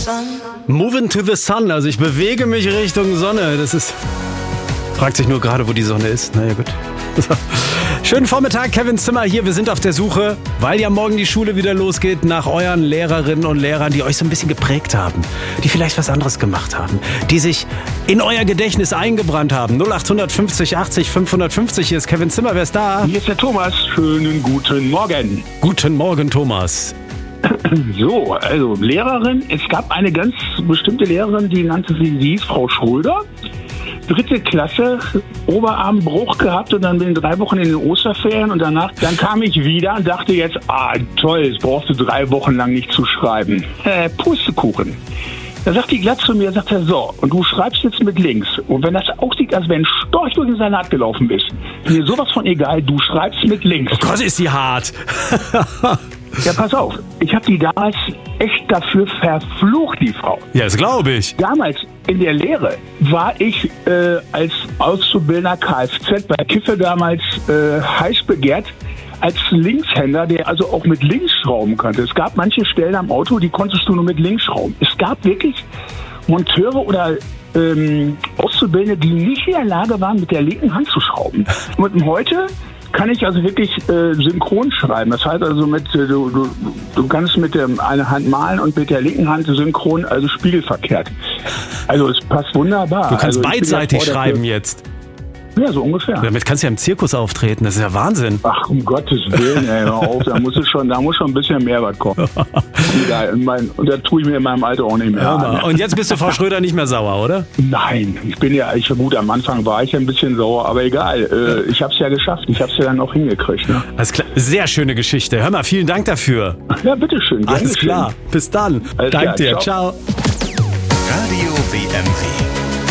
Moving to the sun, also ich bewege mich Richtung Sonne. Das ist... Fragt sich nur gerade, wo die Sonne ist. Naja, gut. Schönen Vormittag, Kevin Zimmer hier. Wir sind auf der Suche, weil ja morgen die Schule wieder losgeht, nach euren Lehrerinnen und Lehrern, die euch so ein bisschen geprägt haben, die vielleicht was anderes gemacht haben, die sich in euer Gedächtnis eingebrannt haben. 0850 80 550, hier ist Kevin Zimmer. Wer ist da? Hier ist der Thomas. Schönen guten Morgen. Guten Morgen, Thomas. So, also Lehrerin. Es gab eine ganz bestimmte Lehrerin, die nannte sie hieß Frau Schröder. 3. Klasse, Oberarmbruch gehabt und dann bin ich 3 Wochen in den Osterferien und dann kam ich wieder und dachte jetzt, toll, jetzt brauchst du 3 Wochen lang nicht zu schreiben. Pustekuchen. Da sagt die glatt zu mir, sagt er, so, und du schreibst jetzt mit links. Und wenn das auch sieht, als wenn ein Storch durch den Salat gelaufen bist, mir sowas von egal, du schreibst mit links. Oh Gott, ist die hart. Ja, pass auf, ich habe die damals echt dafür verflucht, die Frau. Ja, das glaube ich. Damals in der Lehre war ich als Auszubildender Kfz bei Kiffe damals heiß begehrt als Linkshänder, der also auch mit links schrauben konnte. Es gab manche Stellen am Auto, die konntest du nur mit links schrauben. Es gab wirklich Monteure oder Auszubildende, die nicht in der Lage waren, mit der linken Hand zu schrauben. Und heute kann ich also wirklich synchron schreiben. Das heißt also, du kannst mit der eine Hand malen und mit der linken Hand synchron, also spiegelverkehrt. Also es passt wunderbar. Du kannst also beidseitig schreiben jetzt. Ja, so ungefähr. Damit kannst du ja im Zirkus auftreten, das ist ja Wahnsinn. Ach, um Gottes Willen, ey, hör auf, da muss schon ein bisschen mehr was kommen. Und da tue ich mir in meinem Alter auch nicht mehr an. Und jetzt bist du Frau Schröder nicht mehr sauer, oder? Nein, gut, am Anfang war ich ein bisschen sauer, aber egal, ich hab's ja geschafft, ich hab's ja dann auch hingekriegt. Ne? Alles klar, sehr schöne Geschichte. Hör mal, vielen Dank dafür. Ja, bitteschön. Alles klar, bis dann. Danke dir, ciao. Radio